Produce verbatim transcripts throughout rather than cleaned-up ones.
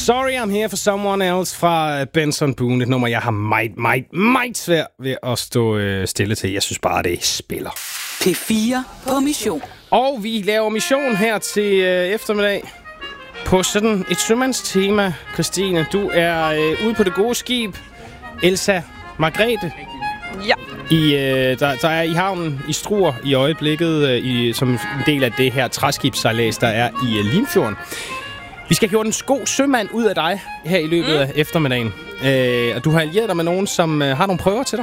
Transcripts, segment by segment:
Sorry, I'm here for someone else fra Benson Boone. Et nummer, jeg har meget, meget, meget svært ved at stå øh, stille til. Jeg synes bare, det spiller. P fire på mission. Og vi laver mission her til øh, eftermiddag på sådan et sømandstema. Christine, du er øh, ude på det gode skib. Elsa Margrethe. Ja. I, øh, der, der er i havnen i Struer i øjeblikket, øh, i, som en del af det her træskibssejlads, der er i øh, Limfjorden. Vi skal have en god sømand ud af dig her i løbet mm. af eftermiddagen. Øh, og du har allieret dig med nogen, som øh, har nogle prøver til dig.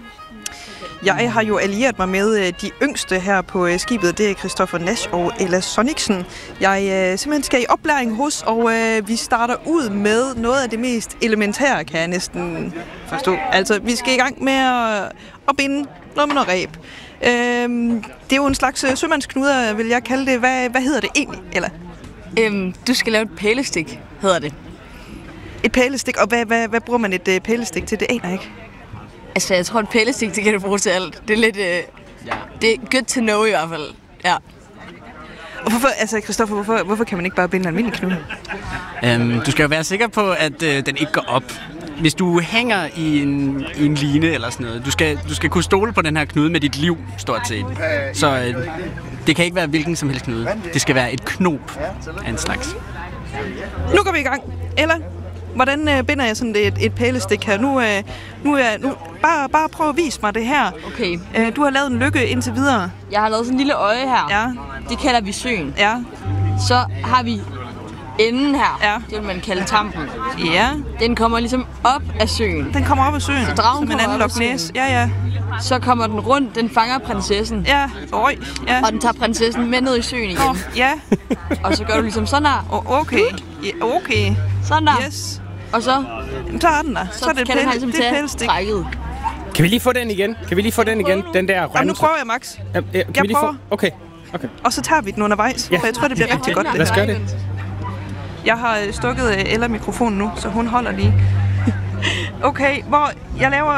Jeg har jo allieret mig med øh, de yngste her på øh, skibet. Det er Christoffer Nash og Ella Soniksen. Jeg øh, simpelthen skal i oplæring hos, og øh, vi starter ud med noget af det mest elementære, kan jeg næsten forstå. Altså, vi skal i gang med at, at binde noget med noget reb. Øh, det er jo en slags øh, sømandsknuder, vil jeg kalde det. Hvad, hvad hedder det egentlig, Ella? Øhm, du skal lave et pælestik, hedder det. Et pælestik? Og hvad, hvad, hvad bruger man et uh, pælestik til? Det aner jeg ikke. Altså, jeg tror, et pælestik, det kan du bruge til alt. Det er lidt... Øh, ja. Det er good to know i hvert fald. Ja. Og hvorfor, altså, Christoffer, hvorfor, hvorfor kan man ikke bare binde en almindelig knude? Øhm, du skal jo være sikker på, at øh, den ikke går op. Hvis du hænger i en, i en line eller sådan noget, du skal, du skal kunne stole på den her knude med dit liv, stort set. Så øh, det kan ikke være hvilken som helst knude. Det skal være et knop af en slags. Nu går vi i gang. Eller, hvordan øh, binder jeg sådan et, et pælestik her? Nu, øh, nu, øh, nu bare, bare prøv at vise mig det her. Okay. Øh, du har lavet en lykke indtil videre. Jeg har lavet sådan en lille øje her. Ja. Det kalder vi søen. Ja. Så har vi enden her. Ja. Det vil man kalde tampen. Ja. Den kommer ligesom op af søen. Den kommer op af søen. Så dragen som en anden Loch Ness. Ja, ja. Så kommer den rundt, den fanger prinsessen. Ja, Øj. Ja. Og den tager prinsessen med ned i søen igen. Oh, ja. Og så gør du ligesom sådan der. Oh, okay. Ja, okay. Sådan der. Yes. Og så... Så er den der. Så, så er det kan pæl, den ligesom det er tage pælestik. trækket. Kan vi lige få den igen? Kan vi lige få den igen? Den der Jamen, nu prøver jeg, Max. Ja, ja, kan jeg vi lige prøver. Få? Okay. Okay. Og så tager vi den undervejs. Ja. For jeg tror, det bliver Ja. rigtig godt. Det Lad os her. gøre det. Jeg har stukket Ella mikrofonen nu, så hun holder lige. Okay, hvor jeg laver